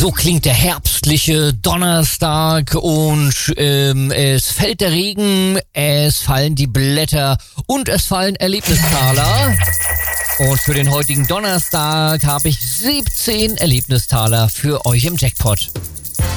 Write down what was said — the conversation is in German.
So klingt der herbstliche Donnerstag und es fällt der Regen, es fallen die Blätter und es fallen Erlebnistaler. Und für den heutigen Donnerstag habe ich 17 Erlebnistaler für euch im Jackpot.